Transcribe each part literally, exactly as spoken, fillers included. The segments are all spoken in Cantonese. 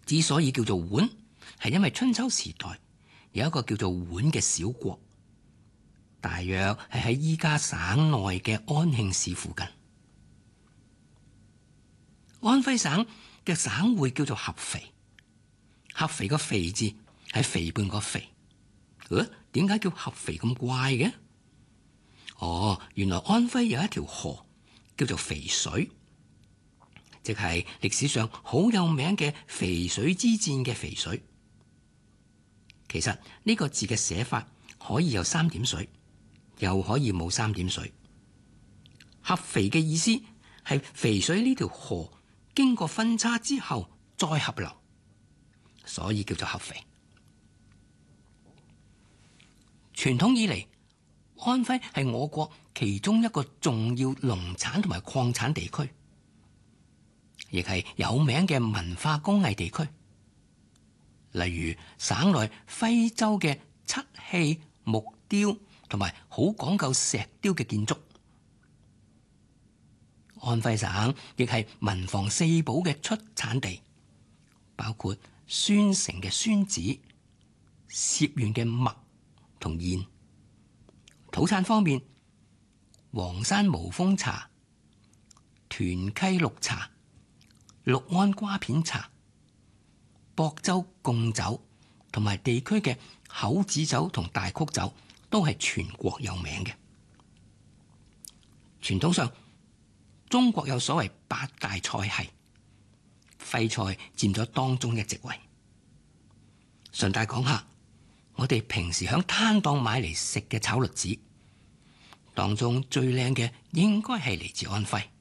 之所以叫做皖，係因為春秋時代有一個叫做皖嘅小國，大約係喺依家省內嘅安慶市附近。安徽省嘅省會叫做合肥，合肥個肥字係肥胖個肥。誒，點解叫合肥咁怪嘅？哦，原來安徽有一條河叫做淝水，即係歷史上好有名嘅淝水之戰嘅淝水。其實呢個字嘅寫法可以有三點水，又可以冇三點水。合肥嘅意思係淝水呢條河經過分叉之後再合流，所以叫做合肥。傳統以嚟，安徽係我國其中一個重要農產同埋礦產地區，亦係有名嘅文化工藝地區。例如省內徽州嘅漆器、木雕同埋好講究石雕嘅建築。安徽省亦係文房四寶嘅出產地，包括宣城嘅宣紙、歙縣嘅墨同硯。土產方面，黃山無風茶、屯溪綠茶、六安瓜片茶、亳州貢酒同埋地區嘅口子酒同大曲酒都係全國有名嘅。傳統上，中國有所謂八大菜系，徽菜佔咗當中一席位。順帶講下，我哋平時響攤檔買嚟食嘅炒栗子，當中最靚嘅應該係嚟自安徽。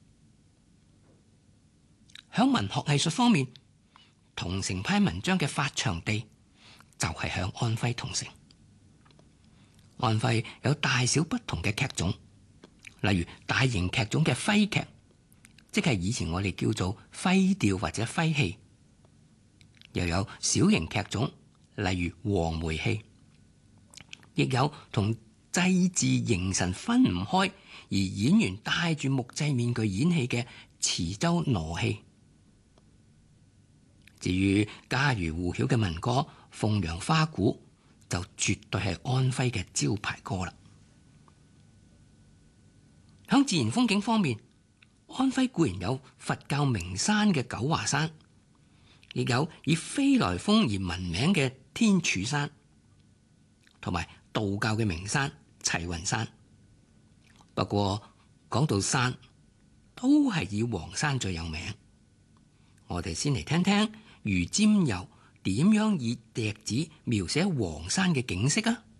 響文學藝術方面，桐城派文章嘅發祥地就係響安徽桐城。安徽有大小不同嘅劇種，例如大型劇種嘅徽劇，即係以前我哋叫做徽調或者徽戲，又有小型劇種，例如黃梅戲，亦有同祭祀迎神分唔開，而演員戴住木製面具演戲嘅池州儺戲。至於家喻戶曉嘅民歌《鳳陽花鼓》，就絕對係安徽嘅招牌歌啦。響自然風景方面，安徽固然有佛教名山嘅九華山，亦有以飛來峰而聞名嘅天柱山，同埋道教嘅名山齊雲山。不過講到山，都係以黃山最有名。我哋先嚟聽聽余占友點樣以笛子描寫黃山嘅景色啊！